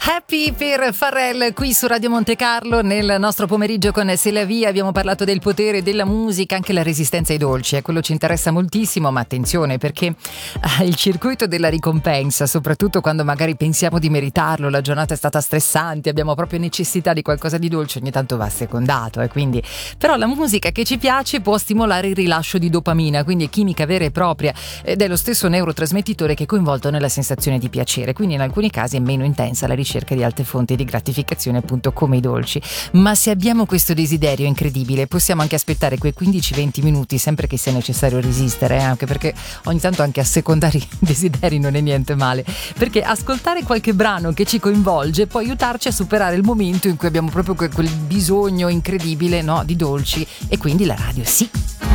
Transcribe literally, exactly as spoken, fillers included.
Happy per Pharrell qui su Radio Monte Carlo. Nel nostro pomeriggio con C'est la vie abbiamo parlato del potere della musica, anche la resistenza ai dolci, e eh, quello ci interessa moltissimo, ma attenzione perché eh, il circuito della ricompensa, soprattutto quando magari pensiamo di meritarlo, la giornata è stata stressante, abbiamo proprio necessità di qualcosa di dolce, ogni tanto va assecondato, eh, quindi però la musica che ci piace può stimolare il rilascio di dopamina, quindi è chimica vera e propria ed è lo stesso neurotrasmettitore che è coinvolto nella sensazione di piacere, quindi in alcuni casi è meno intensa la ricerca di altre fonti di gratificazione, appunto come i dolci. Ma se abbiamo questo desiderio incredibile possiamo anche aspettare quei quindici venti minuti, sempre che sia necessario resistere, eh? Anche perché ogni tanto anche assecondare i desideri non è niente male, perché ascoltare qualche brano che ci coinvolge può aiutarci a superare il momento in cui abbiamo proprio quel bisogno incredibile, no, di dolci, e quindi la radio sì.